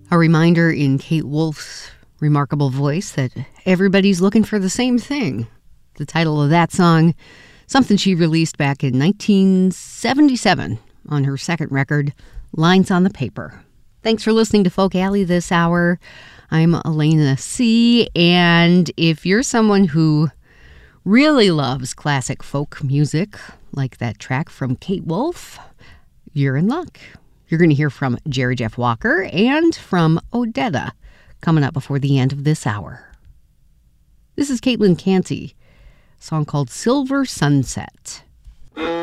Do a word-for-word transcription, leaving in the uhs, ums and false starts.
A reminder in Kate Wolf's remarkable voice that everybody's looking for the same thing. The title of that song, something she released back in nineteen seventy-seven on her second record, Lines on the Paper. Thanks for listening to Folk Alley this hour. I'm Elena C., and if you're someone who really loves classic folk music, like that track from Kate Wolf, you're in luck. You're going to hear from Jerry Jeff Walker and from Odetta coming up before the end of this hour. This is Caitlin Canty, a song called Silver Sunset.